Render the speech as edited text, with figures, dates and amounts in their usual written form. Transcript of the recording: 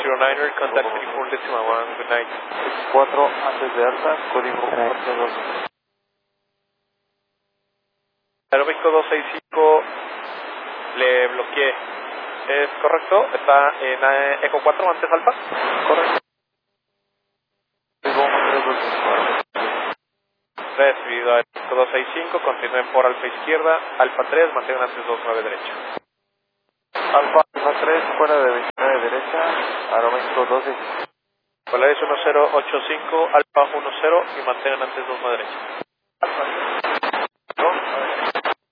09er, contact 34.1, good night. 4 antes de alta, código 42. Aeroméxico 265, le bloqueé. ¿Es correcto? ¿Está en Eco 4 antes alfa? Correcto. Código 325. Recibido Aeroméxico 265, continúen por alfa izquierda, alfa 3, mantengan antes 29 derecha. Alfa 3, fuera de 29 derecha, Aeroméxico 265. Polaris 1085, alfa 10 y mantengan antes 29 derecha. Alfa